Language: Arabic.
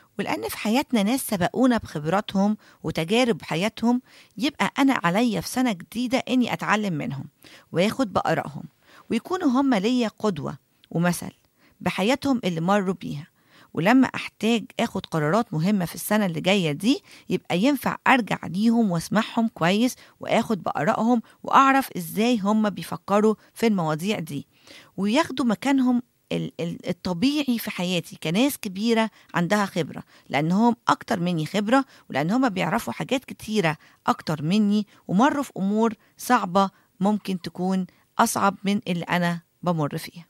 ولأن في حياتنا ناس سبقونا بخبراتهم وتجارب حياتهم، يبقى أنا عليا في سنة جديدة إني أتعلم منهم وياخد بآرائهم، ويكونوا هم ليا قدوة ومثل بحياتهم اللي مروا بيها. ولما أحتاج أخد قرارات مهمة في السنة اللي جاية دي، يبقى ينفع أرجع ليهم واسمعهم كويس وأخد بآرائهم، وأعرف إزاي هم بيفكروا في المواضيع دي، وياخدوا مكانهم الطبيعي في حياتي كناس كبيرة عندها خبرة، لأنهم أكتر مني خبرة، ولأنهم بيعرفوا حاجات كتيرة أكتر مني، ومروا في أمور صعبة ممكن تكون أصعب من اللي أنا بمر فيها.